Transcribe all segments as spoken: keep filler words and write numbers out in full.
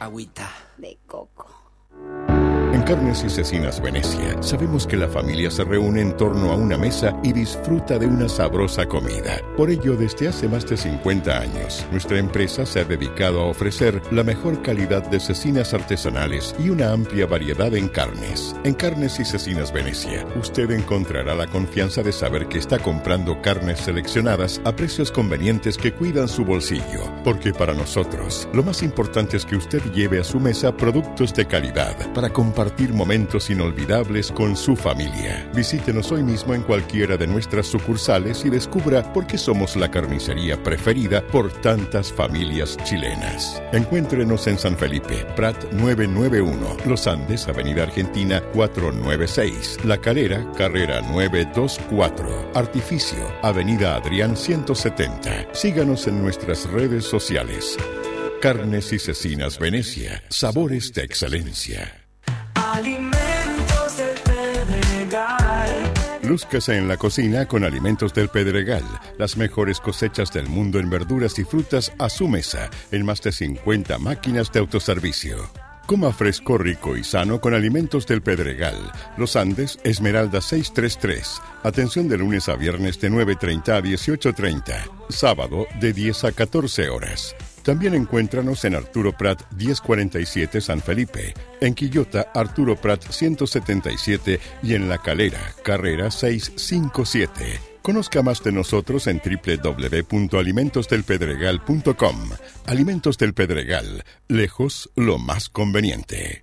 agüita de coco. En Carnes y Cecinas Venecia, sabemos que la familia se reúne en torno a una mesa y disfruta de una sabrosa comida. Por ello, desde hace más de cincuenta años, nuestra empresa se ha dedicado a ofrecer la mejor calidad de cecinas artesanales y una amplia variedad en carnes. En Carnes y Cecinas Venecia, usted encontrará la confianza de saber que está comprando carnes seleccionadas a precios convenientes que cuidan su bolsillo. Porque para nosotros, lo más importante es que usted lleve a su mesa productos de calidad para compartir momentos inolvidables con su familia. Visítenos hoy mismo en cualquiera de nuestras sucursales y descubra por qué somos la carnicería preferida por tantas familias chilenas. Encuéntrenos en San Felipe, Prat novecientos noventa y uno, Los Andes, Avenida Argentina cuatrocientos noventa y seis, La Calera, Carrera novecientos veinticuatro, Artificio, Avenida Adrián ciento setenta. Síganos en nuestras redes sociales. Carnes y Cecinas Venecia, sabores de excelencia. Alimentos del Pedregal. Lúzcase en la cocina con Alimentos del Pedregal, las mejores cosechas del mundo en verduras y frutas a su mesa, en más de cincuenta máquinas de autoservicio. Coma fresco, rico y sano con Alimentos del Pedregal. Los Andes, Esmeralda seiscientos treinta y tres. Atención de lunes a viernes de nueve treinta a dieciocho treinta. Sábado de diez a catorce horas. También encuéntranos en Arturo Prat diez cuarenta y siete San Felipe, en Quillota Arturo Prat ciento setenta y siete y en La Calera, Carrera seiscientos cincuenta y siete. Conozca más de nosotros en doble u doble u doble u punto alimentos del pedregal punto com. Alimentos del Pedregal, lejos lo más conveniente.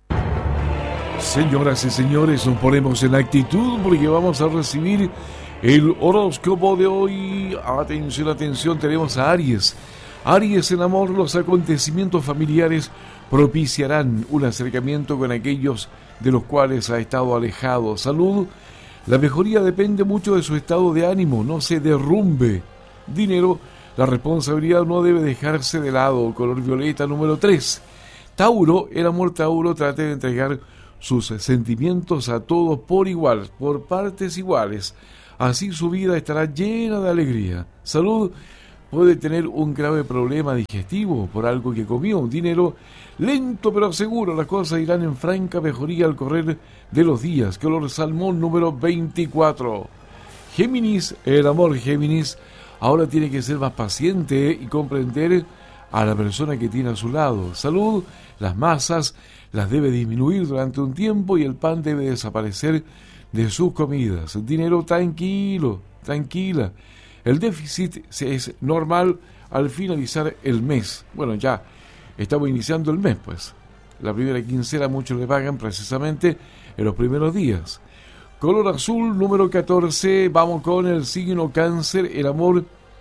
Señoras y señores, nos ponemos en actitud porque vamos a recibir el horóscopo de hoy. Atención, atención, tenemos a Aries. Aries, en amor, los acontecimientos familiares propiciarán un acercamiento con aquellos de los cuales ha estado alejado. Salud, la mejoría depende mucho de su estado de ánimo, no se derrumbe. Dinero, la responsabilidad no debe dejarse de lado. Color violeta número tres. Tauro, el amor Tauro, trate de entregar sus sentimientos a todos por igual, por partes iguales. Así su vida estará llena de alegría. Salud, puede tener un grave problema digestivo por algo que comió. Dinero, lento pero seguro, las cosas irán en franca mejoría al correr de los días. Color salmón número veinticuatro. Géminis, el amor Géminis, ahora tiene que ser más paciente y comprender a la persona que tiene a su lado. Salud, las masas las debe disminuir durante un tiempo y el pan debe desaparecer de sus comidas. Dinero, tranquilo, tranquila. El déficit es normal al finalizar el mes. Bueno, ya estamos iniciando el mes, pues. La primera quincena muchos le pagan precisamente en los primeros días. Color azul número catorce. Vamos con el signo Cáncer. El amor,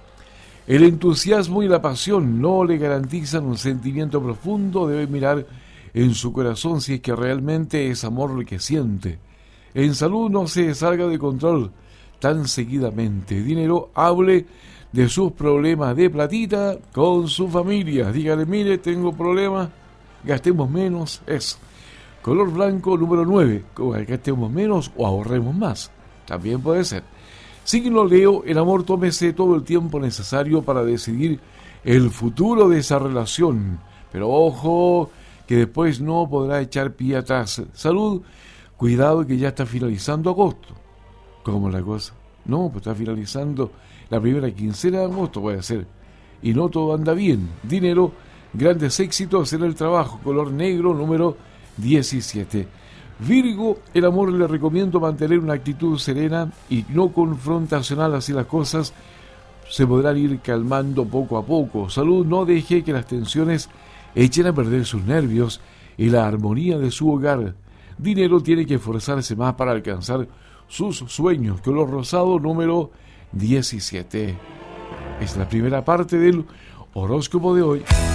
el entusiasmo y la pasión no le garantizan un sentimiento profundo. Debe mirar en su corazón si es que realmente es amor lo que siente. En salud, no se salga de control tan seguidamente. Dinero, hable de sus problemas de platita con su familia. Dígale, mire, tengo problemas, gastemos menos, eso. Color blanco número nueve, gastemos menos o ahorremos más. También puede ser. Signo Leo, el amor, tómese todo el tiempo necesario para decidir el futuro de esa relación. Pero ojo, que después no podrá echar pie atrás. Salud, cuidado que ya está finalizando agosto. ¿Cómo la cosa? No, pues está finalizando la primera quincena de agosto, puede ser. Y no todo anda bien. Dinero, grandes éxitos en el trabajo. Color negro número diecisiete. Virgo, el amor, le recomiendo mantener una actitud serena y no confrontacional, así las cosas se podrán ir calmando poco a poco. Salud, no deje que las tensiones echen a perder sus nervios y la armonía de su hogar. Dinero, tiene que esforzarse más para alcanzar sus sueños. Color rosado número diecisiete. Es la primera parte del horóscopo de hoy.